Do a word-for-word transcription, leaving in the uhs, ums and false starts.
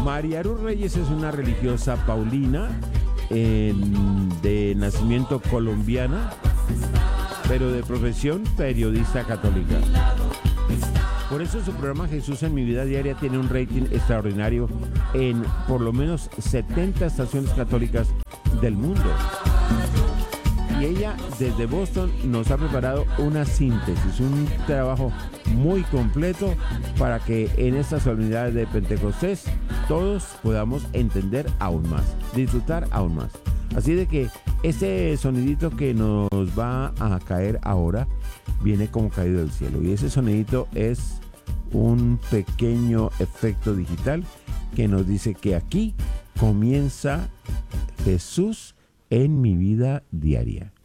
María Ruth Reyes es una religiosa paulina en- de nacimiento colombiana, pero de profesión periodista católica. Por eso su programa Jesús en mi vida diaria tiene un rating extraordinario en por lo menos setenta estaciones católicas del mundo. Y ella desde Boston nos ha preparado una síntesis, un trabajo muy completo para que en estas solemnidades de Pentecostés todos podamos entender aún más, disfrutar aún más. Así de que ese sonidito que nos va a caer ahora viene como caído del cielo, y ese sonidito es un pequeño efecto digital que nos dice que aquí comienza Jesús en mi vida diaria.